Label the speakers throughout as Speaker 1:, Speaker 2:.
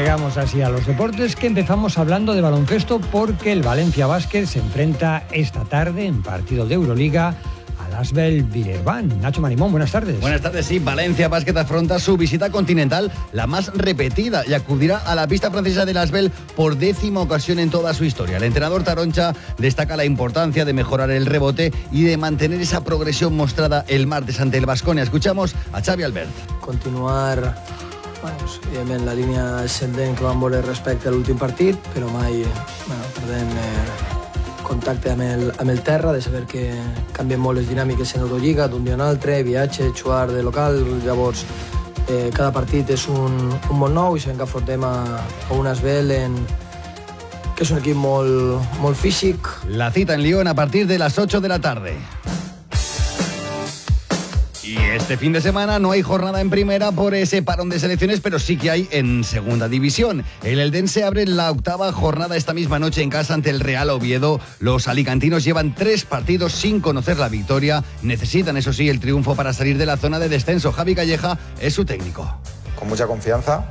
Speaker 1: Llegamos así a los deportes, que empezamos hablando de baloncesto porque el Valencia Basket se enfrenta esta tarde en partido de Euroliga al Asvel Villeurbanne. Nacho Marimón, buenas tardes.
Speaker 2: Buenas tardes, sí. Valencia Basket afronta su visita continental, la más repetida, y acudirá a la pista francesa del Asvel por 10ª ocasión en toda su historia. El entrenador Taroncha destaca la importancia de mejorar el rebote y de mantener esa progresión mostrada el martes ante el Baskonia. Escuchamos a Xavi Albert.
Speaker 3: Continuar en la línia ascendent que vam veure respecte a l'últim partit, però mai perdent contacte amb el terra, de saber que canvien molt les dinàmiques en Eurolliga, d'un dia a un altre, viatge, jugar de local, llavors cada partit és un món nou i sabem que afrontem a un Asvel que és un equip molt físic.
Speaker 2: La cita en Lyon a partir de las 8 de la tarde. Y este fin de semana no hay jornada en primera por ese parón de selecciones, pero sí que hay en segunda división. El Eldense abre la 8ª jornada esta misma noche en casa ante el Real Oviedo. Los alicantinos llevan 3 partidos sin conocer la victoria. Necesitan, eso sí, el triunfo para salir de la zona de descenso. Javi Calleja es su técnico.
Speaker 4: Con mucha confianza,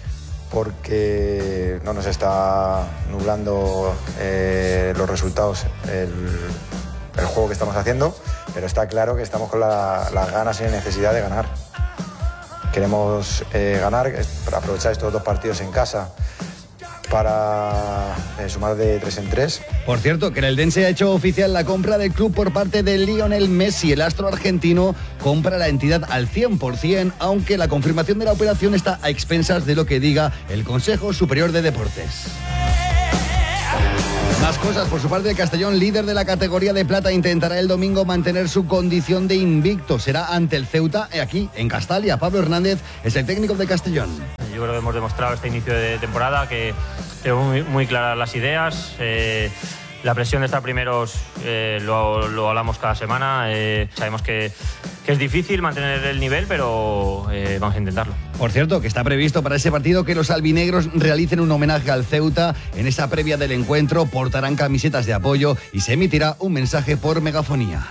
Speaker 4: porque no nos está nublando los resultados el juego que estamos haciendo, pero está claro que estamos con las ganas y necesidad de ganar. Queremos ganar, para aprovechar estos 2 partidos en casa para sumar de 3 en 3.
Speaker 2: Por cierto, que el Eldense ha hecho oficial la compra del club por parte de Lionel Messi. El astro argentino compra la entidad al 100%, aunque la confirmación de la operación está a expensas de lo que diga el Consejo Superior de Deportes. Más cosas. Por su parte, el Castellón, líder de la categoría de plata, intentará el domingo mantener su condición de invicto. Será ante el Ceuta, aquí en Castalia. Pablo Hernández es el técnico de Castellón.
Speaker 5: Yo creo que hemos demostrado este inicio de temporada que tenemos muy claras las ideas. La presión de estar primeros lo hablamos cada semana. Sabemos que es difícil mantener el nivel, pero vamos a intentarlo.
Speaker 2: Por cierto, que está previsto para ese partido que los albinegros realicen un homenaje al Ceuta. En esa previa del encuentro portarán camisetas de apoyo y se emitirá un mensaje por megafonía.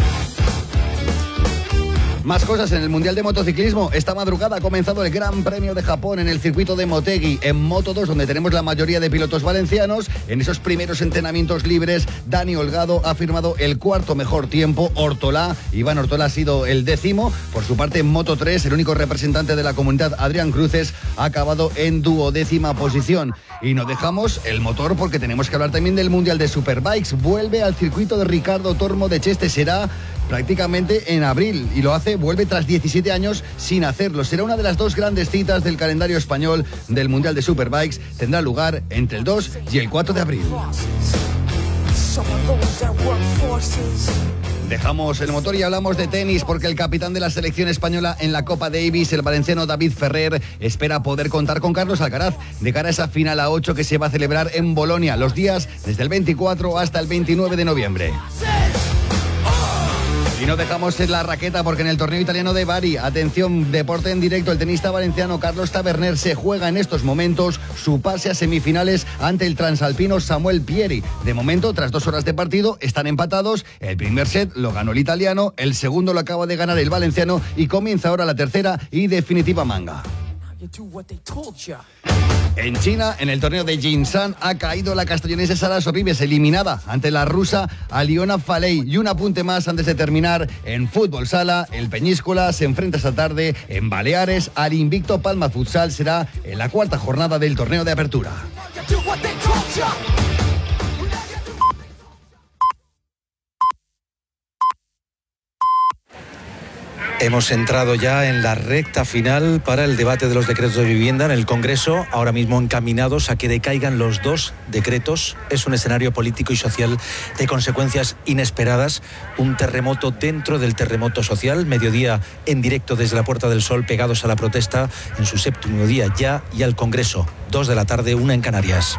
Speaker 2: Más cosas en el Mundial de Motociclismo. Esta madrugada ha comenzado el Gran Premio de Japón en el circuito de Motegi, en Moto2, donde tenemos la mayoría de pilotos valencianos. En esos primeros entrenamientos libres, Dani Holgado ha firmado el 4º mejor tiempo. Iván Ortola ha sido el 10º. Por su parte, en Moto3, el único representante de la comunidad, Adrián Cruces, ha acabado en 12ª posición. Y no dejamos el motor porque tenemos que hablar también del Mundial de Superbikes. Vuelve al circuito de Ricardo Tormo de Cheste. Será prácticamente en abril y vuelve tras 17 años sin hacerlo. Será una de las 2 grandes citas del calendario español del Mundial de Superbikes. Tendrá lugar entre el 2 y el 4 de abril. Dejamos el motor y hablamos de tenis porque el capitán de la selección española en la Copa Davis, el valenciano David Ferrer, espera poder contar con Carlos Alcaraz de cara a esa final a 8 que se va a celebrar en Bolonia los días desde el 24 hasta el 29 de noviembre. Y no dejamos en la raqueta porque en el torneo italiano de Bari, atención, deporte en directo, el tenista valenciano Carlos Taberner se juega en estos momentos su pase a semifinales ante el transalpino Samuel Pieri. De momento, tras 2 horas de partido, están empatados. El primer set lo ganó el italiano, el segundo lo acaba de ganar el valenciano y comienza ahora la tercera y definitiva manga. En China, en el torneo de Jinsan, ha caído la castellonense Sara Sorribes, eliminada ante la rusa Aliona Falei. Y un apunte más antes de terminar. En fútbol sala, el Peñíscola se enfrenta esta tarde en Baleares al invicto Palma Futsal. Será en la 4ª jornada del torneo de apertura.
Speaker 6: Hemos entrado ya en la recta final para el debate de los decretos de vivienda en el Congreso, ahora mismo encaminados a que decaigan los 2 decretos. Es un escenario político y social de consecuencias inesperadas, un terremoto dentro del terremoto social. Mediodía en directo desde la Puerta del Sol, pegados a la protesta en su 7º día ya, y al Congreso, 2 de la tarde, 1 en Canarias.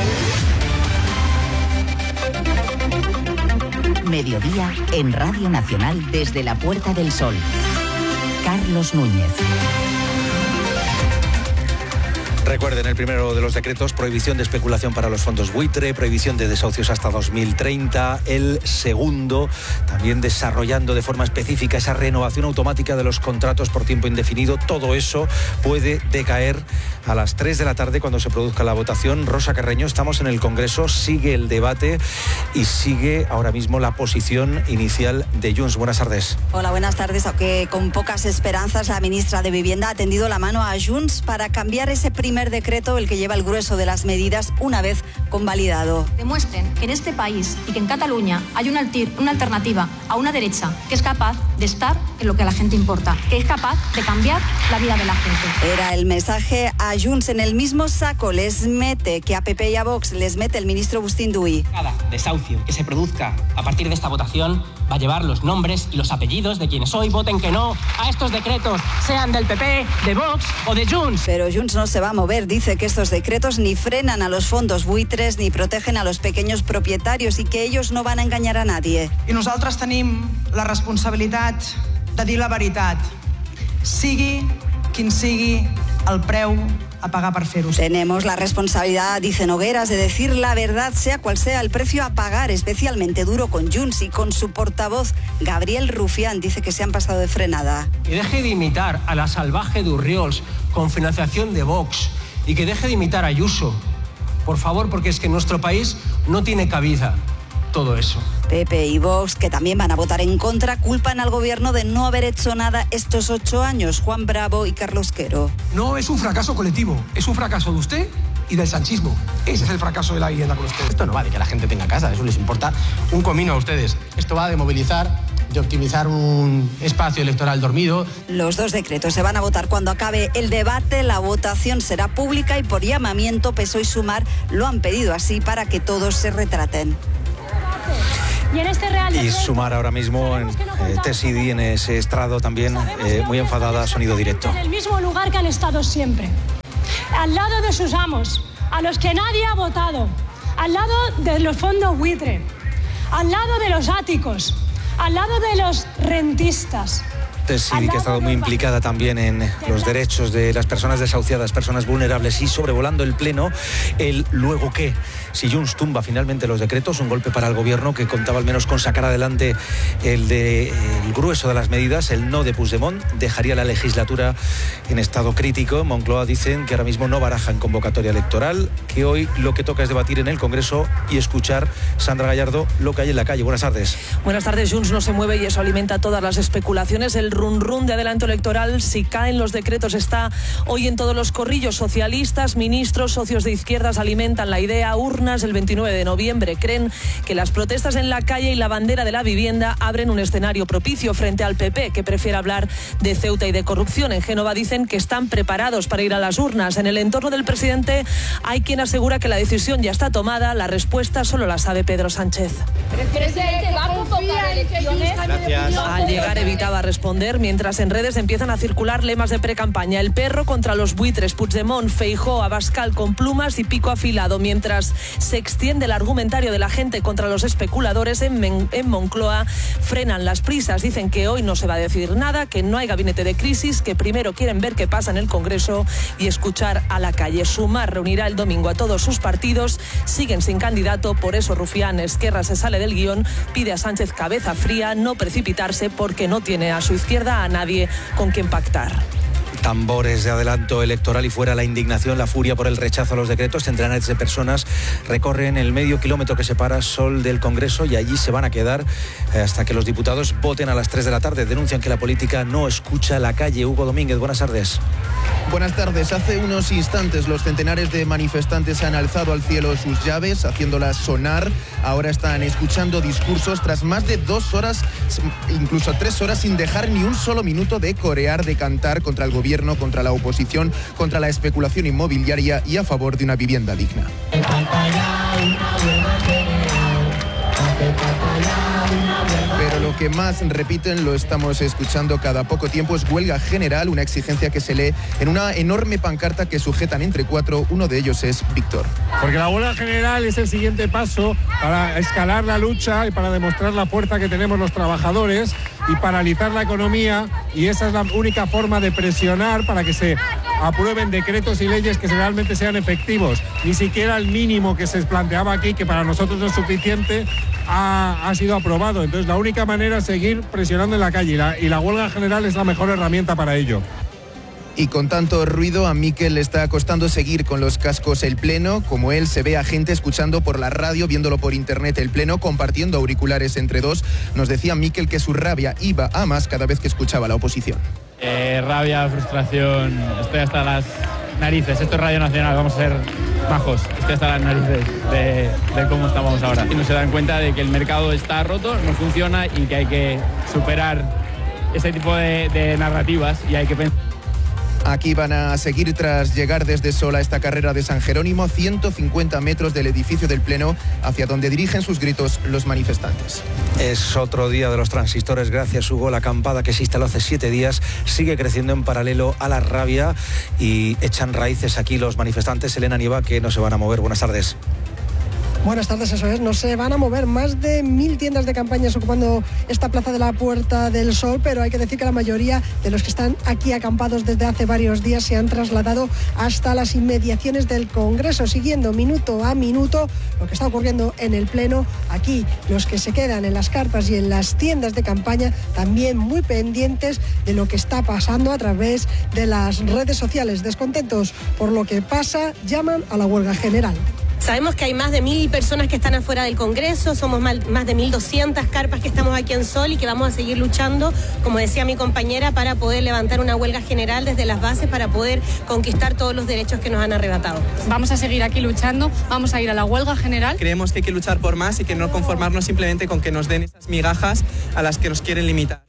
Speaker 7: Mediodía en Radio Nacional desde la Puerta del Sol. Carlos Núñez.
Speaker 6: Recuerden, el primero de los decretos, prohibición de especulación para los fondos buitre, prohibición de desahucios hasta 2030. El segundo, también desarrollando de forma específica esa renovación automática de los contratos por tiempo indefinido. Todo eso puede decaer a las 3 de la tarde cuando se produzca la votación. Rosa Carreño, estamos en el Congreso, sigue el debate y sigue ahora mismo la posición inicial de Junts. Buenas tardes.
Speaker 8: Hola, buenas tardes. Aunque con pocas esperanzas, la ministra de Vivienda ha tendido la mano a Junts para cambiar ese primer decreto, el que lleva el grueso de las medidas, una vez convalidado.
Speaker 9: Demuestren que en este país y que en Cataluña hay una alternativa a una derecha que es capaz de estar en lo que a la gente importa, que es capaz de cambiar la vida de la gente.
Speaker 8: Era el mensaje a Junts. En el mismo saco les mete que a PP y a Vox les mete el ministro Agustín Duy.
Speaker 10: Cada desahucio que se produzca a partir de esta votación va a llevar los nombres y los apellidos de quienes hoy voten que no a estos decretos, sean del PP, de Vox o de Junts.
Speaker 8: Pero Junts no se va a mover. Dice que estos decretos ni frenan a los fondos buitres ni protegen a los pequeños propietarios y que ellos no van a engañar a nadie.
Speaker 11: I nosaltres tenim la responsabilitat de dir la veritat, sigui quin sigui el preu a pagar per fer-ho.
Speaker 8: Tenemos la responsabilidad, dice Nogueras, de decir la verdad, sea cual sea el precio a pagar, especialmente duro con Junts y con su portavoz, Gabriel Rufián. Dice que se han pasado de frenada.
Speaker 10: Que deje de imitar a la salvaje Durriols con financiación de Vox y que deje de imitar a Ayuso, por favor, porque es que en nuestro país no tiene cabida todo eso.
Speaker 8: PP y Vox, que también van a votar en contra, culpan al gobierno de no haber hecho nada estos 8 años. Juan Bravo y Carlos Quero.
Speaker 12: No es un fracaso colectivo, es un fracaso de usted y del sanchismo. Ese es el fracaso de la vivienda con ustedes.
Speaker 10: Esto no va de que la gente tenga casa, eso les importa un comino a ustedes. Esto va de movilizar, de optimizar un espacio electoral dormido.
Speaker 8: Los dos decretos se van a votar cuando acabe el debate. La votación será pública y por llamamiento PSOE y Sumar lo han pedido así para que todos se retraten.
Speaker 6: Y Sumar ahora mismo en Tesidi, en ese estrado también, muy enfadada, sonido directo.
Speaker 13: En el mismo lugar que han estado siempre, al lado de sus amos, a los que nadie ha votado, al lado de los fondos buitre, al lado de los áticos, al lado de los rentistas.
Speaker 6: Tesidi, que ha estado muy implicada también en los derechos de las personas desahuciadas, personas vulnerables, y sobrevolando el pleno, el luego qué. Si Junts tumba finalmente los decretos, un golpe para el gobierno que contaba al menos con sacar adelante el grueso de las medidas. El no de Puigdemont dejaría la legislatura en estado crítico. En Moncloa dicen que ahora mismo no barajan convocatoria electoral, que hoy lo que toca es debatir en el Congreso y escuchar, Sandra Gallardo, lo que hay en la calle. Buenas tardes.
Speaker 14: Buenas tardes. Junts no se mueve y eso alimenta todas las especulaciones. El run de adelanto electoral, si caen los decretos, está hoy en todos los corrillos. Socialistas, ministros, socios de izquierdas alimentan la idea. Urnas el 29 de noviembre. Creen que las protestas en la calle y la bandera de la vivienda abren un escenario propicio frente al PP, que prefiere hablar de Ceuta y de corrupción. En Génova dicen que están preparados para ir a las urnas. En el entorno del presidente hay quien asegura que la decisión ya está tomada. La respuesta solo la sabe Pedro Sánchez.
Speaker 13: Presidente, ¿va a convocar elecciones?
Speaker 6: Gracias.
Speaker 14: Al llegar evitaba responder, mientras en redes empiezan a circular lemas de precampaña. El perro contra los buitres, Puigdemont, Feijóo, Abascal con plumas y pico afilado. Mientras se extiende el argumentario de la gente contra los especuladores, en Moncloa frenan las prisas. Dicen que hoy no se va a decidir nada, que no hay gabinete de crisis, que primero quieren ver qué pasa en el Congreso y escuchar a la calle. Sumar reunirá el domingo a todos sus partidos. Siguen sin candidato, por eso Rufián, Esquerra, se sale del guión, pide a Sánchez cabeza fría, no precipitarse, porque no tiene a su izquierda a nadie con quien pactar.
Speaker 6: Tambores de adelanto electoral y fuera la indignación, la furia por el rechazo a los decretos. Centenares de personas recorren el medio kilómetro que separa Sol del Congreso y allí se van a quedar hasta que los diputados voten a las 3 de la tarde. Denuncian que la política no escucha la calle. Hugo Domínguez, buenas tardes.
Speaker 15: Buenas tardes. Hace unos instantes los centenares de manifestantes han alzado al cielo sus llaves, haciéndolas sonar. Ahora están escuchando discursos tras más de 2 horas, incluso 3 horas, sin dejar ni un solo minuto de corear, de cantar contra el gobierno, contra la oposición, contra la especulación inmobiliaria y a favor de una vivienda digna. Pero lo que más repiten, lo estamos escuchando cada poco tiempo, es huelga general, una exigencia que se lee en una enorme pancarta que sujetan entre 4, uno de ellos es Víctor.
Speaker 16: Porque la huelga general es el siguiente paso para escalar la lucha y para demostrar la fuerza que tenemos los trabajadores y paralizar la economía, y esa es la única forma de presionar para que se aprueben decretos y leyes que realmente sean efectivos. Ni siquiera el mínimo que se planteaba aquí, que para nosotros no es suficiente, ha sido aprobado. Entonces la única manera es seguir presionando en la calle, y la huelga general es la mejor herramienta para ello.
Speaker 15: Y con tanto ruido, a Mikel le está costando seguir con los cascos el pleno. Como él, se ve a gente escuchando por la radio, viéndolo por internet el pleno, compartiendo auriculares entre dos. Nos decía Mikel que su rabia iba a más cada vez que escuchaba a la oposición.
Speaker 17: Rabia, frustración, estoy hasta las narices. Esto es Radio Nacional, vamos a ser majos. Estoy hasta las narices de cómo estamos ahora. Y no se dan cuenta de que el mercado está roto, no funciona y que hay que superar ese tipo de narrativas y hay que pensar.
Speaker 15: Aquí van a seguir tras llegar desde Sola esta carrera de San Jerónimo, 150 metros del edificio del Pleno, hacia donde dirigen sus gritos los manifestantes.
Speaker 6: Es otro día de los transistores, gracias Hugo. La acampada que se instaló hace 7 días sigue creciendo en paralelo a la rabia y echan raíces aquí los manifestantes. Elena Nieva, que no se van a mover. Buenas tardes.
Speaker 18: Buenas tardes, eso es, no se van a mover. Más de 1000 tiendas de campañas ocupando esta plaza de la Puerta del Sol, pero hay que decir que la mayoría de los que están aquí acampados desde hace varios días se han trasladado hasta las inmediaciones del Congreso, siguiendo minuto a minuto lo que está ocurriendo en el Pleno. Aquí los que se quedan en las carpas y en las tiendas de campaña también muy pendientes de lo que está pasando a través de las redes sociales. Descontentos por lo que pasa, llaman a la huelga general.
Speaker 19: Sabemos que hay más de 1000 personas que están afuera del Congreso, somos más de 1200 carpas que estamos aquí en Sol y que vamos a seguir luchando, como decía mi compañera, para poder levantar una huelga general desde las bases para poder conquistar todos los derechos que nos han arrebatado.
Speaker 20: Vamos a seguir aquí luchando, vamos a ir a la huelga general.
Speaker 21: Creemos que hay que luchar por más y que no conformarnos simplemente con que nos den esas migajas a las que nos quieren limitar.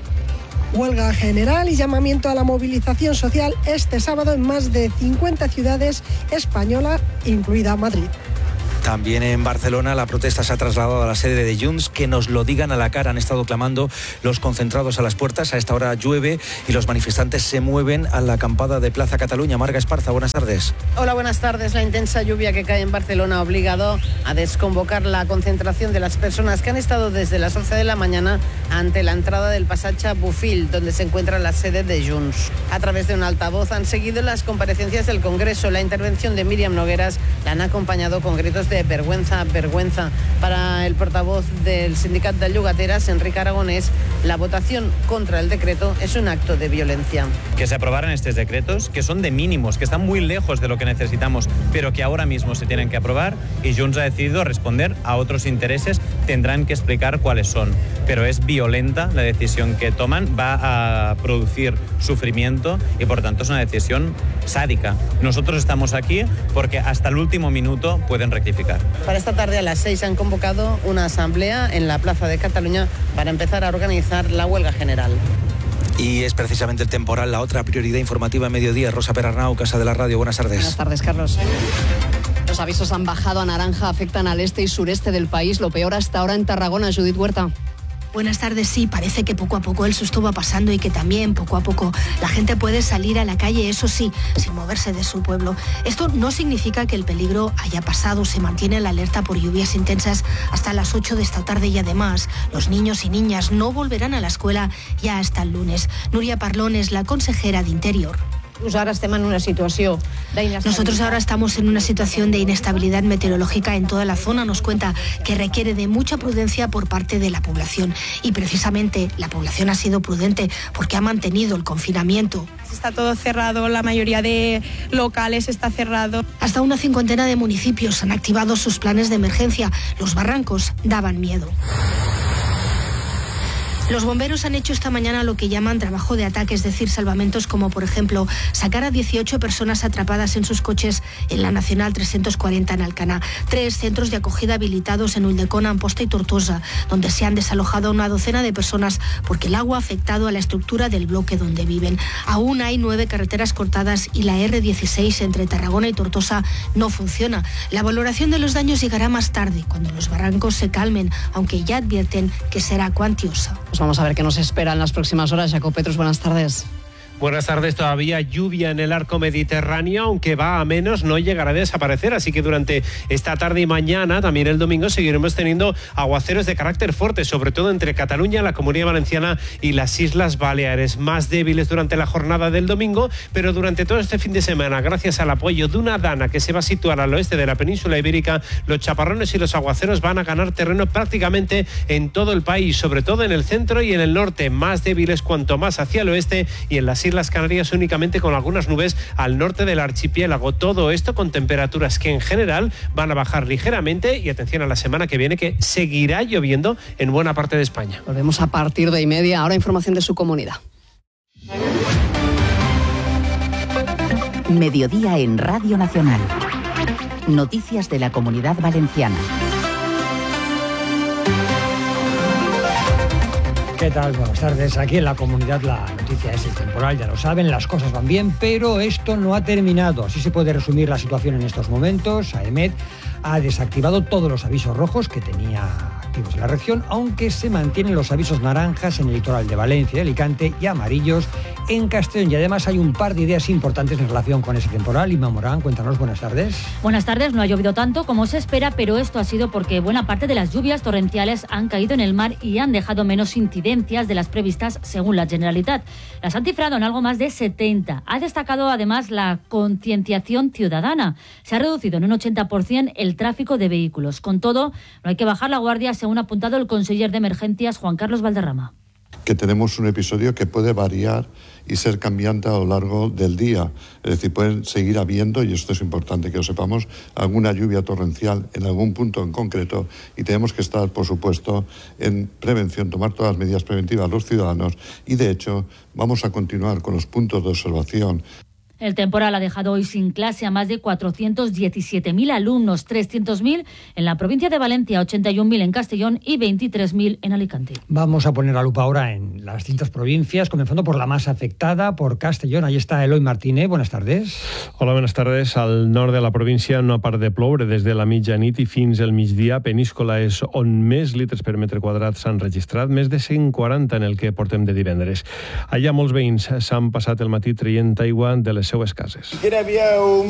Speaker 18: Huelga general y llamamiento a la movilización social este sábado en más de 50 ciudades españolas, incluida Madrid.
Speaker 6: También en Barcelona la protesta se ha trasladado a la sede de Junts. Que nos lo digan a la cara, han estado clamando los concentrados a las puertas. A esta hora llueve y los manifestantes se mueven a la acampada de Plaza Cataluña. Marga Esparza, buenas tardes.
Speaker 22: Hola, buenas tardes. La intensa lluvia que cae en Barcelona ha obligado a desconvocar la concentración de las personas que han estado desde las 11 de la mañana ante la entrada del Passatge Bofill, donde se encuentra la sede de Junts. A través de un altavoz han seguido las comparecencias del Congreso. La intervención de Míriam Nogueras la han acompañado con gritos de vergüenza, vergüenza. Para el portavoz del Sindicat de Llogateras, Enrique Aragonés, la votación contra el decreto es un acto de violencia.
Speaker 23: Que se aprobaran estos decretos, que son de mínimos, que están muy lejos de lo que necesitamos, pero que ahora mismo se tienen que aprobar, y Junts ha decidido responder a otros intereses, tendrán que explicar cuáles son. Pero es violenta la decisión que toman, va a producir sufrimiento y por tanto es una decisión sádica. Nosotros estamos aquí porque hasta el último minuto pueden rectificar.
Speaker 22: Para esta tarde a las 6 han convocado una asamblea en la Plaza de Cataluña para empezar a organizar la huelga general.
Speaker 6: Y es precisamente el temporal la otra prioridad informativa a mediodía. Rosa Perarnau, Casa de la Radio, buenas tardes.
Speaker 24: Buenas tardes, Carlos. Los avisos han bajado a naranja, afectan al este y sureste del país. Lo peor hasta ahora en Tarragona. Judith Huerta.
Speaker 25: Buenas tardes, sí, parece que poco a poco el susto va pasando y que también poco a poco la gente puede salir a la calle, eso sí, sin moverse de su pueblo. Esto no significa que el peligro haya pasado, se mantiene la alerta por lluvias intensas hasta las 8 de esta tarde y además los niños y niñas no volverán a la escuela ya hasta el lunes. Núria Parlón es la consejera de Interior. Nosotros ahora estamos en una situación de inestabilidad meteorológica en toda la zona. Nos cuenta que requiere de mucha prudencia por parte de la población y precisamente la población ha sido prudente porque ha mantenido el confinamiento.
Speaker 26: Está todo cerrado, la mayoría de locales está cerrado.
Speaker 25: Hasta una 50 de municipios han activado sus planes de emergencia. Los barrancos daban miedo. Los bomberos han hecho esta mañana lo que llaman trabajo de ataque, es decir, salvamentos como, por ejemplo, sacar a 18 personas atrapadas en sus coches en la Nacional 340 en Alcanar. 3 centros de acogida habilitados en Ulldecona, Amposta y Tortosa, donde se han desalojado una docena de personas porque el agua ha afectado a la estructura del bloque donde viven. Aún hay 9 carreteras cortadas y la R16 entre Tarragona y Tortosa no funciona. La valoración de los daños llegará más tarde, cuando los barrancos se calmen, aunque ya advierten que será cuantiosa.
Speaker 24: Pues vamos a ver qué nos espera en las próximas horas. Jacob Petrus, buenas tardes.
Speaker 1: Buenas tardes. Todavía lluvia en el arco mediterráneo, aunque va a menos, no llegará a desaparecer. Así que durante esta tarde y mañana, también el domingo, seguiremos teniendo aguaceros de carácter fuerte, sobre todo entre Cataluña, la Comunidad Valenciana y las Islas Baleares. Más débiles durante la jornada del domingo, pero durante todo este fin de semana, gracias al apoyo de una dana que se va a situar al oeste de la península ibérica, los chaparrones y los aguaceros van a ganar terreno prácticamente en todo el país, sobre todo en el centro y en el norte. Más débiles cuanto más hacia el oeste, y en las Islas Canarias únicamente con algunas nubes al norte del archipiélago. Todo esto con temperaturas que en general van a bajar ligeramente, y atención a la semana que viene, que seguirá lloviendo en buena parte de España.
Speaker 24: Volvemos a partir de 1:30. Ahora información de su comunidad.
Speaker 2: Mediodía en Radio Nacional. Noticias de la Comunidad Valenciana.
Speaker 3: ¿Qué tal? Buenas tardes. Aquí en la comunidad la noticia es el temporal, ya lo saben, las cosas van bien, pero esto no ha terminado. Así se puede resumir la situación en estos momentos. AEMET ha desactivado todos los avisos rojos que tenía activos en la región, aunque se mantienen los avisos naranjas en el litoral de Valencia y Alicante y amarillos en Castellón. Y además hay un par de ideas importantes en relación con ese temporal. Inma Morán, cuéntanos, buenas tardes.
Speaker 4: Buenas tardes. No ha llovido tanto como se espera, pero esto ha sido porque buena parte de las lluvias torrenciales han caído en el mar y han dejado menos incidencias de las previstas según la Generalitat. Las han cifrado en algo más de 70. Ha destacado además la concienciación ciudadana. Se ha reducido en un 80% el tráfico de vehículos. Con todo, no hay que bajar la guardia, según ha apuntado el conseller de Emergencias, Juan Carlos Valderrama.
Speaker 5: Que tenemos un episodio que puede variar y ser cambiante a lo largo del día. Es decir, pueden seguir habiendo, y esto es importante que lo sepamos, alguna lluvia torrencial en algún punto en concreto, y tenemos que estar, por supuesto, en prevención, tomar todas las medidas preventivas los ciudadanos, y de hecho vamos a continuar con los puntos de observación.
Speaker 4: El temporal ha dejado hoy sin clase a más de 417.000 alumnos, 300.000 en la provincia de Valencia, 81.000 en Castellón y 23.000 en Alicante.
Speaker 3: Vamos a poner la lupa ahora en las distintas provincias, comenzando por la más afectada, por Castellón. Ahí está Eloi Martínez. Buenas tardes.
Speaker 7: Hola, buenas tardes. Al nord de la província no ha parat de ploure des de la mitjanit i fins al migdia. Peníscola és on més litres per metre quadrat s'han registrat, més de 140 en el que portem de divendres. Allà molts veïns s'han passat el matí traient aigua de les seues cases.
Speaker 27: Hi havia un